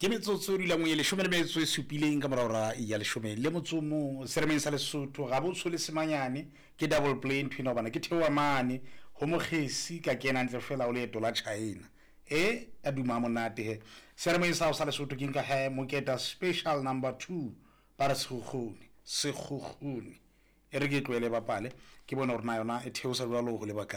ke metsotso di la mo ye le shome le metso e supileng ka morara ya le shome le motsomo seremeng sa Lesotho ga bo tshole semanyane ke double play ntwina bana ke thewa mane ho mogesi ka kena ntle fela o le dola China a duma monate he seremeng sa Lesotho ke nka he moketa special number 2 para seguguni e re ke tlwele bapale ke bona rena yona e theosa jwalo go le baka